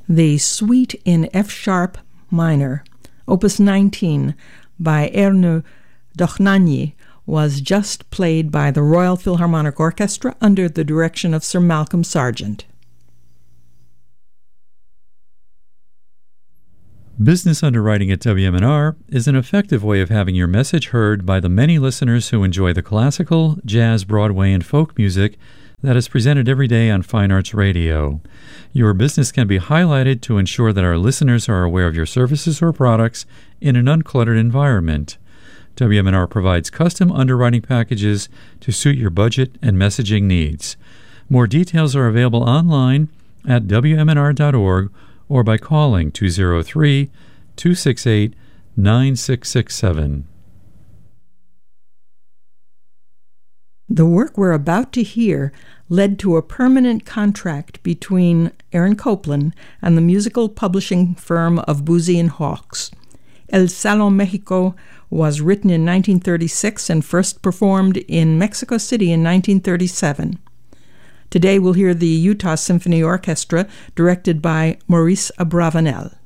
The Suite in F-sharp minor, Opus 19, by Erno Dochnagny, was just played by the Royal Philharmonic Orchestra under the direction of Sir Malcolm Sargent. Business underwriting at WMNR is an effective way of having your message heard by the many listeners who enjoy the classical, jazz, Broadway, and folk music that is presented every day on Fine Arts Radio. Your business can be highlighted to ensure that our listeners are aware of your services or products in an uncluttered environment. WMNR provides custom underwriting packages to suit your budget and messaging needs. More details are available online at WMNR.org or by calling 203-268-9667. The work we're about to hear led to a permanent contract between Aaron Copland and the musical publishing firm of Boosey and Hawkes. El Salón Mexico was written in 1936 and first performed in Mexico City in 1937. Today we'll hear the Utah Symphony Orchestra, directed by Maurice Abravanel.